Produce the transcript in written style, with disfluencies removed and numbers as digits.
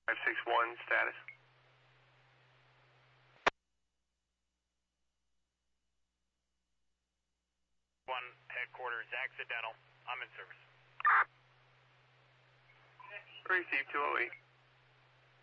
561 status. 1 headquarters accidental. I'm in service. Receive 208.